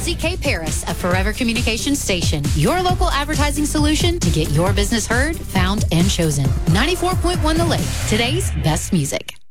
LZK Paris, a Forever Communications station. Your local advertising solution to get your business heard, found, and chosen. 94.1 The Lake, today's best music.